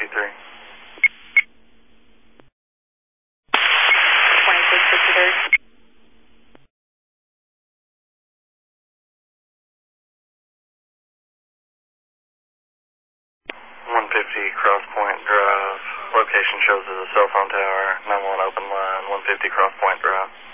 2653. 2653. 150 Cross Point Drive. Location shows as a cell phone tower. 911 open line. 150 Cross Point Drive.